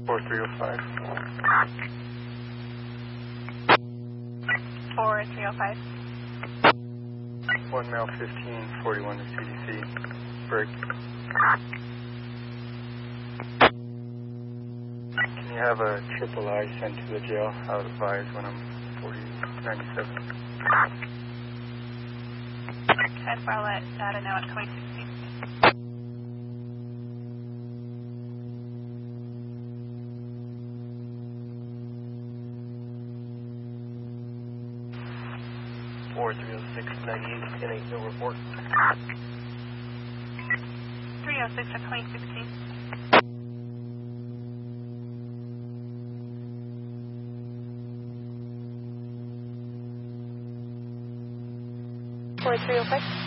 4305. 4305. 1 male 1541 to CDC. Break. Can you have a triple I sent to the jail? I'll advise when I'm 4097. I'll let data know at 2016. Or 30698, 10-8, no report. 306 at 2016. Or 305.